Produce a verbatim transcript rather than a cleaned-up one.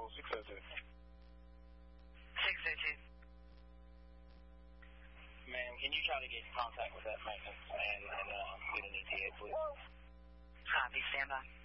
control, six oh two. six oh two. Ma'am, can you try to get in contact with that maintenance and, and uh, get an E T A, please? Copy, stand by.